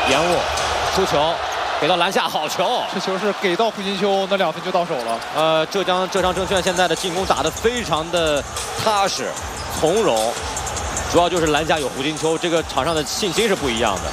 延误，出球，给到篮下，好球！ 这球是给到胡金秋，那2分就到手了。 浙江证券现在的进攻打得非常的踏实、从容，主要就是篮下有胡金秋，这个场上的信心是不一样的。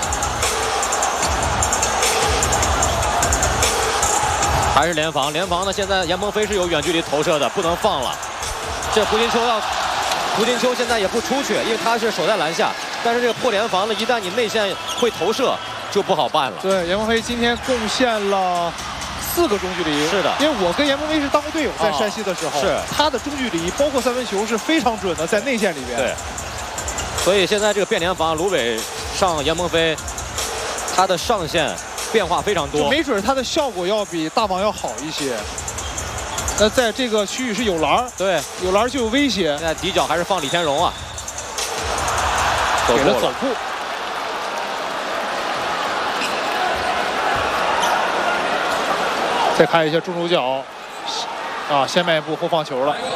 还是联防呢？现在严鹏飞是有远距离投射的，不能放了。这胡金秋现在也不出去，因为他是守在篮下。但是这个破联防呢，一旦你内线会投射，就不好办了。 对，严鹏飞今天贡献了4个中距离。是的，因为我跟严鹏飞是当过队友，在山西的时候，是他的中距离包括3分球是非常准的，在内线里边。 对。所以现在这个变联防，卢伟上严鹏飞，他的上限变化非常多， 没准他的效果要比大王要好一些。在这个区域是有篮，对，有篮就有威胁。 现在底角还是放李天荣啊， 给了走步。再看一下中主角，先迈一步后放球了。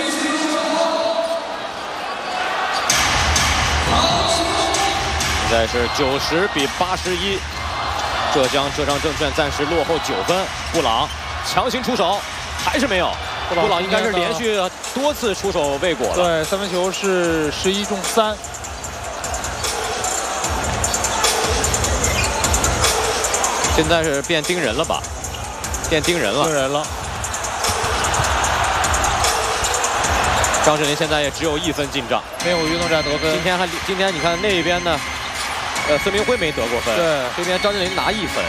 现在是90比81，浙江证券暂时落后9分。布朗强行出手，还是没有。布朗应该是连续多次出手未果了。 对，3分球是11中3。 现在是变盯人了吧？变盯人了。 盯人了。 张智霖现在也只有1分进账， 没有运动战得分。 今天你看那边呢，孙明辉没得过分。对，这边张智霖拿1分。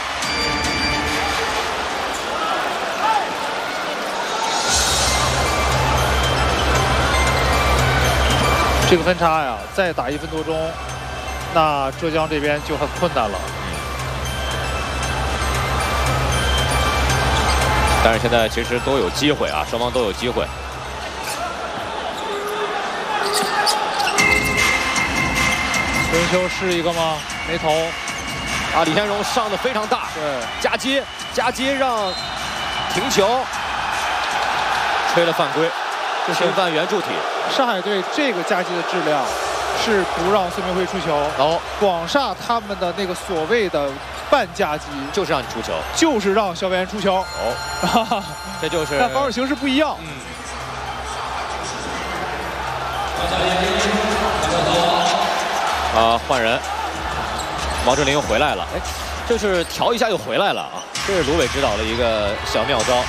这个分差呀，再打1分多钟，那浙江这边就很困难了。 但是现在其实都有机会啊，双方都有机会。 孙秋是一个吗？没投。 李天荣上的非常大，对，夹接让停球，吹了犯规，侵犯圆柱体。 上海队这个夹击的质量是不让孙明辉出球。广厦他们的那个所谓的半夹击就是让你出球， 就是让肖边出球。 这就是。 但防守形式不一样。 换人，毛志林又回来了。这是调一下又回来了啊！这是卢伟指导的一个小妙招。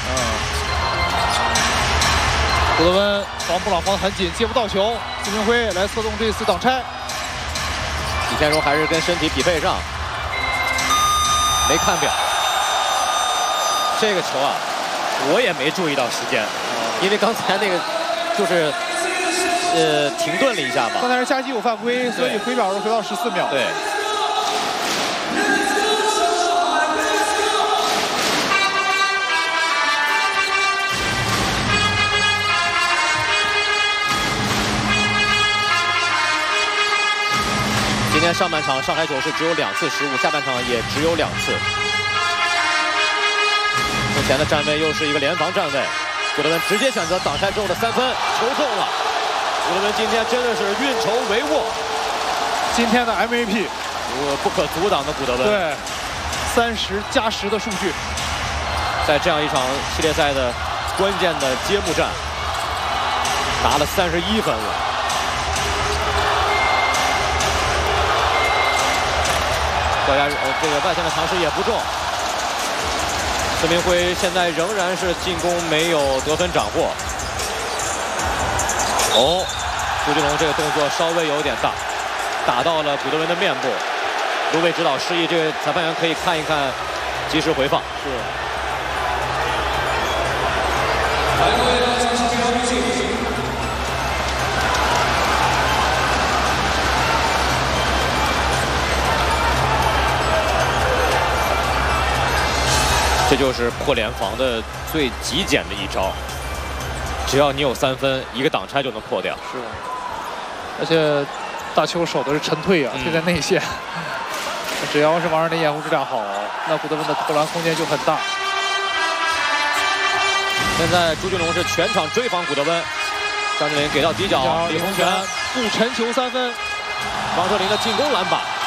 古德温防布朗防得很紧，接不到球。孙明辉来策动这次挡拆。 李天荣还是跟身体匹配上，没看表。这个球啊，我也没注意到时间，因为刚才那个就是停顿了一下吧。 刚才是夹击有犯规，所以回表是回到14秒。 对。今天上半场上海9是只有2次失误，下半场也只有2次。目前的站位又是一个联防站位，古德温直接选择挡拆之后的3分，球中了。古德温今天真的是运筹帷幄， 今天的 MVP， 不可阻挡的古德温。 对，30+10的数据， 在这样一场系列赛的关键的揭幕战，拿了31分了。这个外线的尝试也不中。孙明辉现在仍然是进攻没有得分斩获。朱俊龙这个动作稍微有点大，打到了古德温的面部。卢伟指导示意这个裁判员可以看一看及时回放。是。这就是破联防的最极简的一招，只要你有3分，一个挡拆就能破掉。 是，而且大邱守的是沉退啊，退在内线。只要是王仁林掩护质量好，那古德温的投篮空间就很大。 现在朱俊龙是全场追防古德温，张智霖给到底角，李洪权不沉球3分， 王哲林的进攻篮板。